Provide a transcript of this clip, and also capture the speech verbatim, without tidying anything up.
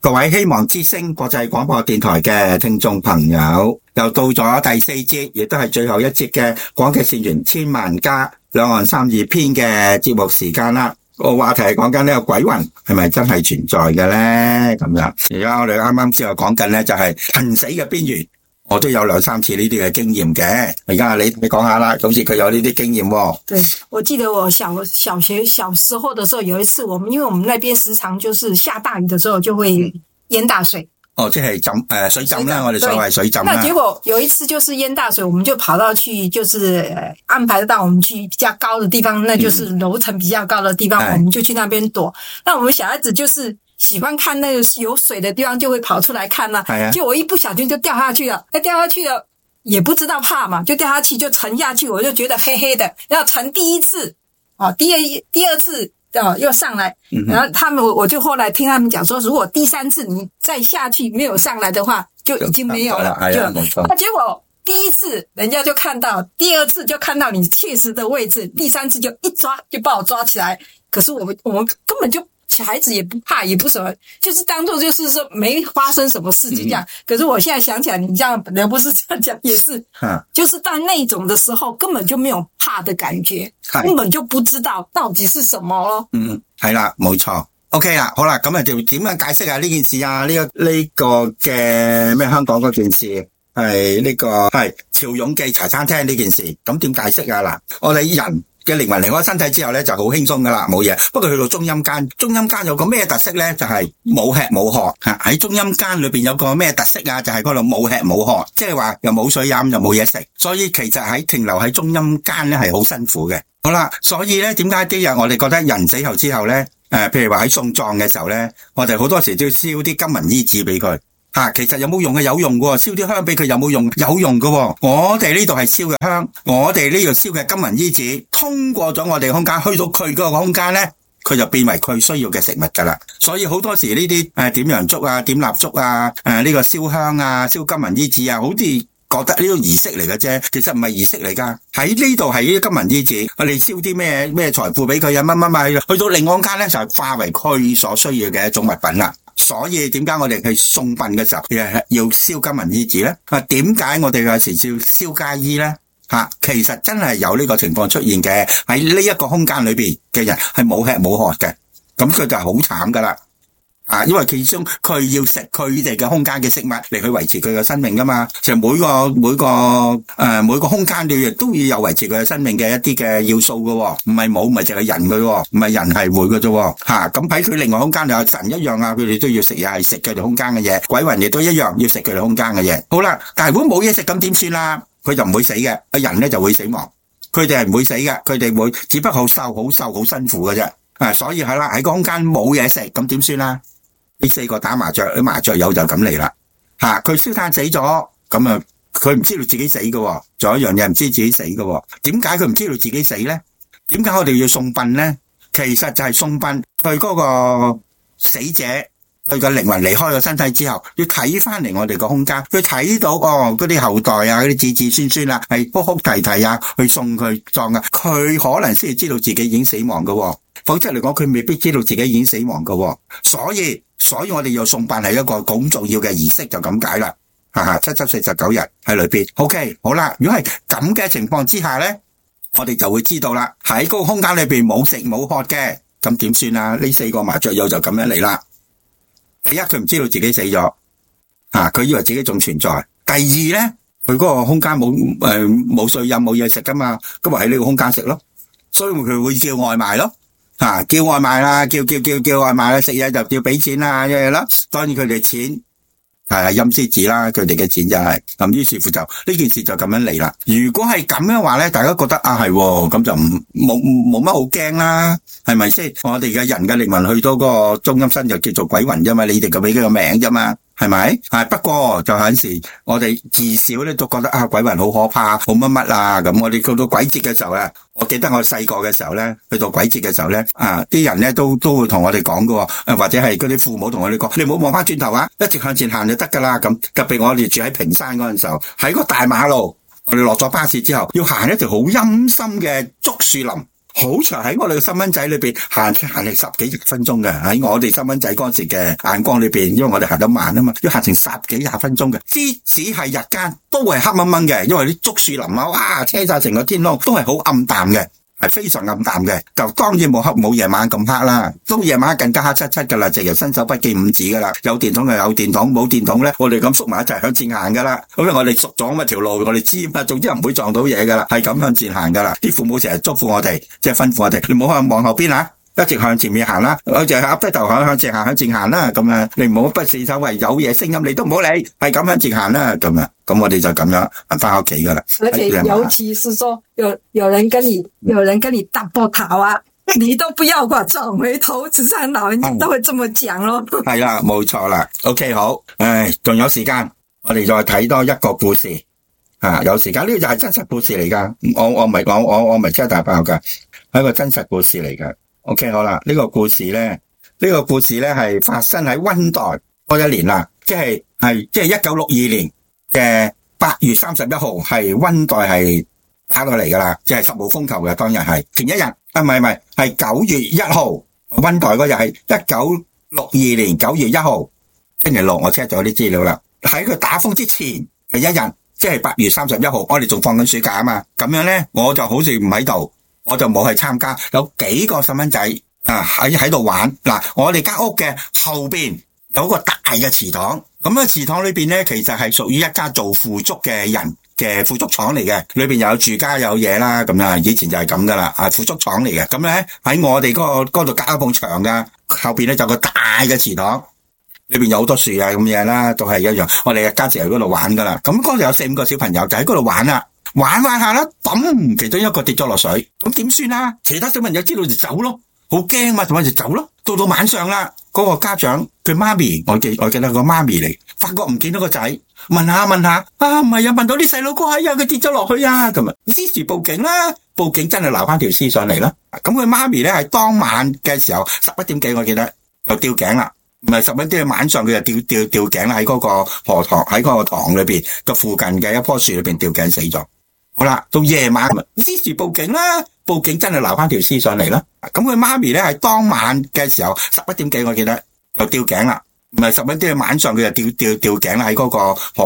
各位希望之聲國際廣播電台嘅聽眾朋友，又到咗第四節，亦都係最後一節嘅廣劇善緣千萬家兩岸三二篇嘅節目時間啦。個話題係講緊呢個鬼魂係咪真係存在嘅咧？咁樣，而家我哋啱啱之後講緊咧就係瀕死嘅邊緣。我都有兩三次呢啲嘅經驗嘅，而家你你講下啦，好似佢有呢啲經驗喎。 對，我記得我小小學小時候的時候，有一次我們因為我們那邊時常就是下大雨的時候就會淹大水。 哦，即係浸誒、呃、水浸啦，我哋所謂水浸啦。 那結果有一次就是淹大水，我們就跑到去，就是安排到我們去比較高的地方，那就是樓層比較高的地方，嗯、我們就去那邊躲。那我們小孩子就是喜歡看那個有水的地方，就會跑出來看啦。係啊，就我一不小心就掉下去了，哎，掉下去了也不知道怕嘛，就掉下去就沉下去，我就覺得黑黑的。然後沉第一次，哦，第二第二次。哦，又上來，然後他們，我就後來聽他們講說，如果第三次你再下去沒有上來的話，就已經沒有了。就，那結果第一次人家就看到，第二次就看到你確實的位置，第三次就一抓就把我抓起來。可是我們我們根本就小孩子也不怕，也不什麼，就是當做就是說沒發生什麼事情這樣。嗯、可是我現在想起來，你這樣本來不是這樣講，也是，嗯、就是到那種的時候根本就沒有怕的感覺，根本就不知道到底是什麼咯。嗯， 係啦，冇錯。OK 啦，好啦，咁啊就點樣解釋下呢件事啊？呢、這個呢、這個嘅咩香港嗰件事係呢、這個係潮湧記茶餐廳呢件事，咁點解釋啊？嗱，我哋人嘅靈魂離開身體之後咧就好輕鬆噶啦，冇嘢。不過去到中陰間，中陰間有個咩特色咧？就係、是、冇吃冇喝吓。喺中陰間裏邊有個咩特色啊？就係嗰度冇吃冇喝，即係話又冇水飲又冇嘢食，所以其實喺停留喺中陰間咧係好辛苦嘅。好啦，所以咧點解啲人我哋覺得人死後之後咧，誒、呃，譬如話喺送葬嘅時候咧，我哋好多時都要燒啲金銀衣紙俾佢。吓、啊，其實有冇用嘅？有用嘅，燒啲香俾佢有冇用？有用嘅。我哋呢度係燒嘅香，我哋呢度燒嘅金銀衣紙，通過咗我哋空間，去到佢嗰個空間咧，佢就變為佢需要嘅食物噶啦。所以好多時呢啲誒點洋燭啊、點蠟燭啊、誒、呃、呢、這個燒香啊、燒金銀衣紙啊，好似覺得呢個儀式嚟嘅啫，其實唔係儀式嚟噶。喺呢度係呢啲金銀衣紙，我哋燒啲咩咩財富俾佢啊，乜乜乜，去到另外空間咧就係化為佢所需要嘅一種物品啦。所以點解我哋去送殯嘅時候要燒金銀衣紙咧？啊，點解我哋有時要燒街衣咧？吓，其實真係有呢個情況出現嘅。喺呢一個空間裏邊嘅人係冇吃冇喝嘅，咁佢就係好慘噶啦。啊，因為其中佢要食佢哋嘅空間嘅食物嚟去維持佢嘅生命噶嘛。其實每個每個誒、呃、每個空間裏亦都要有維持佢嘅生命嘅一啲嘅要素噶，唔係冇，唔係淨係人噶，唔係人係會噶啫。吓，咁喺佢另外空間有神一樣啊，佢哋都要食嘢，係食佢哋空間嘅嘢。鬼魂亦都一樣要食佢哋空間嘅嘢。好啦，但係如果冇嘢食咁點算啦？佢就唔會死嘅，人咧就會死亡。佢哋係唔會死嘅，佢哋會只不過好瘦好瘦好辛苦嘅啫。啊，所以係啦，喺個空間冇嘢食咁點算啦？呢四個打麻雀，啲麻雀友就咁嚟啦，吓，佢燒炭死咗，咁啊佢唔知道自己死嘅，仲有一樣嘢唔知自己死嘅，點解佢唔知道自己死咧？點解我哋要送殯咧？其實就係送殯，佢嗰個死者佢個靈魂離開個身體之後，要睇翻嚟我哋個空間，佢睇到哦嗰啲後代啊，嗰啲子子孫孫啊，係哭哭啼啼啊，去送佢葬啊，佢可能先至知道自己已經死亡嘅，否則嚟講佢未必知道自己已經死亡嘅，所以。所以我哋要送殯係一個咁重要嘅儀式，就咁解啦。哈哈，七七四十九日喺裏邊。OK， 好啦，如果係咁嘅情況之下咧，我哋就會知道啦。喺嗰個空間裏邊冇食冇喝嘅，咁點算啊？呢四個麻雀友就咁樣嚟啦。第一，佢唔知道自己死咗，啊，佢以為自己仲存在。第二咧，佢嗰個空間冇誒冇水飲冇嘢食噶嘛，咁咪喺呢個空間食咯。所以佢會叫外賣咯。啊！叫外賣啦，叫叫叫叫外賣啦，食嘢就要俾錢啦，一樣啦。當然佢哋錢係陰司紙啦，佢哋嘅錢就係、是、咁。於是乎就呢件事就咁樣嚟啦。如果係咁樣話咧，大家覺得啊係咁就唔冇冇乜好驚啦，係咪先？我哋嘅人嘅靈魂去到個中陰身就叫做鬼魂啫嘛，你哋咁俾佢個名啫嘛。係咪？係不過就有陣時，我哋至少咧都覺得啊，鬼魂好可怕，好乜乜啊咁。我哋去到鬼節嘅時候啊，我記得我細個嘅時候咧，去到鬼節嘅時候咧，啊啲人咧都都會同我哋講噶，或者係嗰啲父母同我哋講，你唔好望翻轉頭啊，一直向前行就得噶啦。咁特別我哋住喺屏山嗰陣時候，喺個大馬路，我哋落咗巴士之後，要行一條好陰森嘅竹樹林。 好長，喺我哋嘅細蚊仔裏邊行行嚟十幾分鐘嘅，喺我哋細蚊仔嗰時嘅眼光裏邊，因為我哋行得慢啊嘛，要行成十幾廿分鐘嘅。即使係日間都係黑掹掹嘅，因為啲竹樹林啊，哇，車晒成個天空，都係好暗淡嘅。係非常暗淡嘅，就當然冇黑冇夜晚咁黑啦，都夜晚更加黑漆漆噶啦，直頭伸手不見五指噶啦。有電筒就有電筒，冇電筒咧，我哋咁縮埋一齊向前行噶啦。咁我哋熟咗咁條路，我哋知嘛，總之唔會撞到嘢噶啦，係咁向前行噶啦。啲父母成日囑咐我哋，即係吩咐我哋，你唔好向望後邊啊，一直向前面行啦，我就係低頭向向前行，向前行啦，咁樣你唔好不四周圍有嘢聲音，你都唔好理，係咁向前行啦，咁樣。咁我哋就咁樣行翻屋企噶啦。 而且尤其是說有有人跟你有人跟你搭膊頭啊，你都不要啩轉回頭，至少老人家都會這麼講咯。 係啦，冇錯啦。OK， 好，唉，仲有時間，我哋再睇多一個故事啊！有時間呢個就係真實故事嚟噶，我我唔係講我我唔係真係大爆噶，係一個真實故事嚟噶。OK， 好啦，呢個故事咧，呢個故事咧係發生喺溫黛嗰一年啦，即係係即係一九六二年嘅八月三十一號，係溫黛係打落嚟噶啦，即係十號風球嘅當日係前一日啊，唔係唔係係九月一號，溫黛嗰日係一九六二年九月一號星期六，我 check 咗啲資料啦，喺佢打風之前嘅一日，即係八月三十一號，我哋仲放緊暑假啊嘛，咁樣咧我就好似唔喺度，我就冇去參加，有幾個細蚊仔啊喺喺度玩嗱，我哋間屋嘅後邊有個大嘅祠堂。咁啊，祠堂裏邊咧，其實係屬於一家做腐竹嘅人嘅腐竹廠嚟嘅，裏邊有住家有嘢啦，咁樣以前就係咁噶啦，啊腐竹廠嚟嘅。咁咧喺我哋嗰、嗰個嗰度隔一埲牆噶，後邊咧就有個大嘅祠堂，裏邊有好多樹啊咁嘢啦，都係一樣。我哋一家就喺嗰度玩噶啦。咁嗰度有四五個小朋友就喺嗰度玩啦，玩玩下啦，揼其中一個跌咗落水，咁點算啊？其他小朋友知道就走咯，好驚嘛，同埋就走咯。到到晚上啦。嗰個家長佢媽咪，我記我記得個媽咪嚟，發覺唔見到個仔，問下問下，啊唔係啊，問到啲細佬哥，哎呀佢跌咗落去啊，咁啊，於是報警啦，報警真係撈翻條屍上嚟啦。咁佢媽咪咧係當晚嘅時候十一點幾，我記得就吊頸啦，唔係十一點晚上佢就吊吊吊頸啦，喺嗰個河塘喺嗰個塘裏邊個附近嘅一棵樹裏邊吊頸死咗。好啦，到夜晚，於是報警啦，報警真係撈翻條屍上嚟啦。咁佢媽咪咧係當晚嘅時候十一點幾，我記得就吊頸啦，唔係十一點晚上佢就吊吊吊頸啦，喺嗰個河